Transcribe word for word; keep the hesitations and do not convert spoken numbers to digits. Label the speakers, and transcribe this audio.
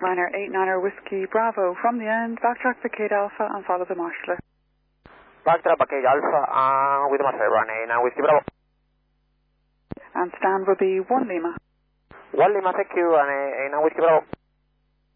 Speaker 1: Ryanair eight niner Whiskey Bravo from the end, backtrack for Kate Alpha and follow the marshaller.
Speaker 2: Backtrack for Kate Alpha and with the marshaller, Ryanair eight niner Whiskey Bravo.
Speaker 1: And stand will be one Lima.
Speaker 2: one Lima, thank you, Ryanair eight niner Whiskey Bravo.